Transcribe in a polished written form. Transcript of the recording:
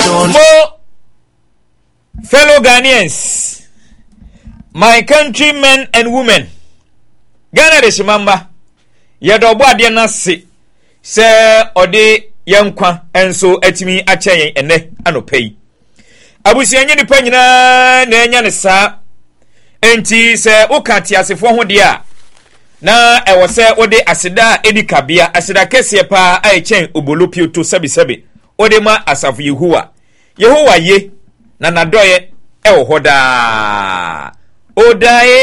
Mo fellow Ghanaians, my countrymen and women, Ghana de Shimamba, Yadobo Adianasi, se ode yankwa enso etimi achen ene anopei. Abusianye ni panyina na enya ne sa enti se ukati asefo ho de a na ewo se ode asida edikabia asida kese pa a echen obolopio to sebi ode ma asafu Yehowa ye na nadoye ewo hoda odaye